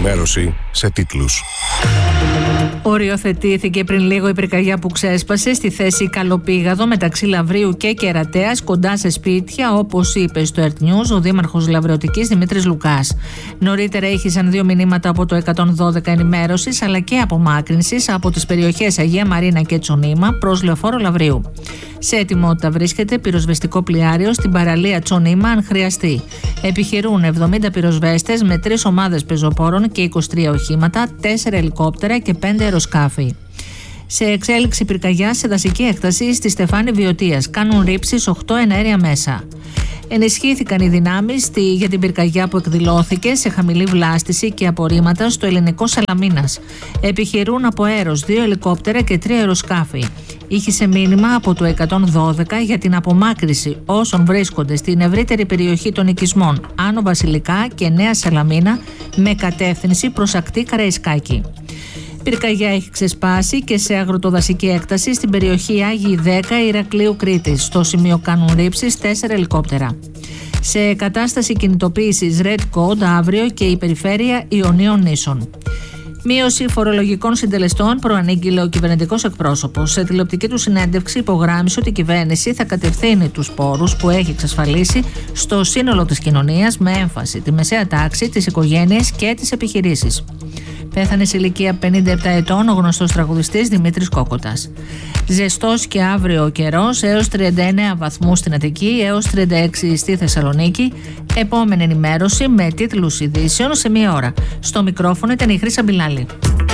Ενημέρωση σε τίτλους. Οριοθετήθηκε πριν λίγο η πυρκαγιά που ξέσπασε στη θέση Καλοπήγαδο μεταξύ Λαβρίου και Κερατέας, κοντά σε σπίτια, όπως είπε στο Earth News ο δήμαρχος Λαβρεωτικής Δημήτρης Λουκάς. Νωρίτερα ήχησαν 2 μηνύματα από το 112 ενημέρωσης αλλά και απομάκρυνσης από τις περιοχές Αγία Μαρίνα και Τσονίμα προς Λεωφόρο Λαβρίου. Σε ετοιμότητα βρίσκεται πυροσβεστικό πλοιάριο στην παραλία Τσονίμα αν χρειαστεί. Επιχειρούν 70 πυροσβέστες με 3 ομάδες πεζοπόρων και 23 οχήματα, 4 ελικόπτερα και 5 αεροσκάφη. Σε εξέλιξη πυρκαγιά σε δασική έκταση στη Στεφάνη Βιωτίας. Κάνουν ρήψεις 8 εναέρια μέσα. Ενισχύθηκαν οι δυνάμεις για την πυρκαγιά που εκδηλώθηκε σε χαμηλή βλάστηση και απορρίμματα στο ελληνικό Σαλαμίνας. Επιχειρούν από αέρος 2 ελικόπτερα και 3 αεροσκάφη. Ήχησε μήνυμα από το 112 για την απομάκρυση όσων βρίσκονται στην ευρύτερη περιοχή των οικισμών Άνω Βασιλικά και Νέα Σαλαμίνα με κατεύθυνση προς ακτή Καραϊσκάκη. Πυρκαγιά έχει ξεσπάσει και σε αγροτοδασική έκταση στην περιοχή Άγιοι 10 Ηρακλείου Κρήτης. Στο σημείο κάνουν ρήψεις 4 ελικόπτερα. Σε κατάσταση κινητοποίησης Red Code αύριο και η περιφέρεια Ιωνίων Νήσων. Μείωση φορολογικών συντελεστών προανήγγειλε ο κυβερνητικός εκπρόσωπος. Σε τηλεοπτική του συνέντευξη υπογράμμισε ότι η κυβέρνηση θα κατευθύνει τους πόρους που έχει εξασφαλίσει στο σύνολο της κοινωνίας με έμφαση τη μεσαία τάξη, τις οικογένειες και τις επιχειρήσεις. Πέθανε σε ηλικία 57 ετών ο γνωστός τραγουδιστής Δημήτρης Κόκοτας. Ζεστός και αύριο ο καιρός, έως 39 βαθμούς στην Αττική, έως 36 στη Θεσσαλονίκη. Επόμενη ενημέρωση με τίτλους ειδήσεων σε 1 ώρα. Στο μικρόφωνο ήταν η Χρύσα Μπιλάλη.